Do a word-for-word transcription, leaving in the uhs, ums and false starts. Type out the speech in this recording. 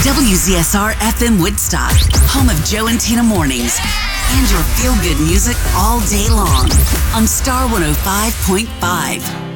W Z S R F M Woodstock, home of Joe and Tina Mornings, and your feel-good music all day long on Star one oh five point five.